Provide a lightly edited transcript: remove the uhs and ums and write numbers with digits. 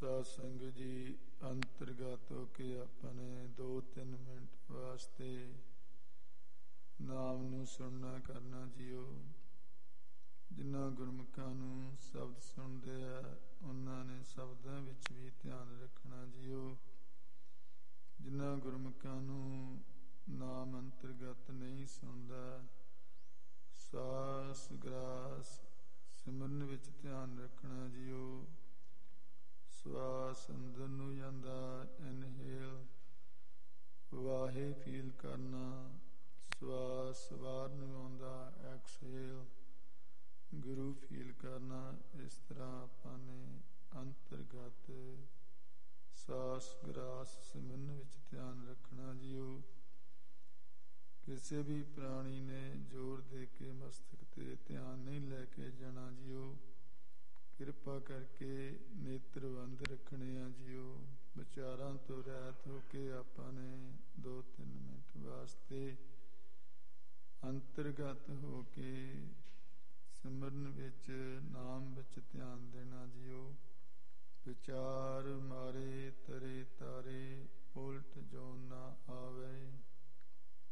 ਸਾਧ ਸੰਗਤ ਜੀ, ਅੰਤਰਗਤ ਹੋ ਕੇ ਆਪਣੇ 2-3 ਮਿੰਟ ਵਾਸਤੇ ਨਾਮ ਨੂੰ ਸੁਣਨਾ ਕਰਨਾ ਜੀਓ। ਜਿਨ੍ਹਾਂ ਗੁਰਮੁਖਾਂ ਨੂੰ ਸ਼ਬਦ ਸੁਣਦੇ ਆ ਉਹਨਾਂ ਨੇ ਸ਼ਬਦਾਂ ਵਿੱਚ ਵੀ ਧਿਆਨ ਰੱਖਣਾ ਜੀਓ। ਜਿਨ੍ਹਾਂ ਗੁਰਮੁਖਾਂ ਨੂੰ ਨਾਮ ਅੰਤਰਗਤ ਨਹੀਂ ਸੁਣਦਾ, ਸਾਸ ਗਰਾਸ ਸਿਮਰਨ ਵਿੱਚ ਧਿਆਨ ਰੱਖਣਾ ਜੀਓ। ਸਵਾਸ ਅੰਦਰ ਨੂੰ ਜਾਂਦਾ, ਇਨਹੇਲ ਵਾਹੇ ਫੀਲ ਕਰਨਾ। ਸਵਾਸ ਬਾਹਰ ਨੂੰ ਆਉਂਦਾ, ਐਕਸਹੇਲ ਗੁਰੂ ਫੀਲ ਕਰਨਾ। ਇਸ ਤਰ੍ਹਾਂ ਆਪਾਂ ਨੇ ਅੰਤਰਗਤ ਸਾਸ ਗਰਾਸ ਸਿਮਰਨ ਵਿੱਚ ਧਿਆਨ ਰੱਖਣਾ ਜੀਓ। ਕਿਸੇ ਵੀ ਪ੍ਰਾਣੀ ਨੇ ਜ਼ੋਰ ਦੇ ਕੇ ਮਸਤਕ ਤੇ ਧਿਆਨ ਨਹੀਂ ਲੈ ਕੇ ਜਾਣਾ ਜੀਓ। ਕਿਰਪਾ ਕਰਕੇ ਨੇਤਰਬੰਦ ਰੱਖਣੇ ਆ ਜੀਓ। ਵਿਚਾਰਾਂ ਤੋਂ ਰਹਿਤ ਹੋ ਕੇ ਆਪਾਂ ਨੇ 2-3 ਮਿੰਟ ਵਾਸਤੇ ਅੰਤਰਗਤ ਹੋ ਕੇ ਸਿਮਰਨ ਵਿੱਚ, ਨਾਮ ਵਿੱਚ ਧਿਆਨ ਦੇਣਾ ਜੀਓ। ਵਿਚਾਰ ਮਾਰੇ ਤਰੇ ਤਾਰੇ, ਉਲਟ ਜੋ ਨਾ ਆਵੇ।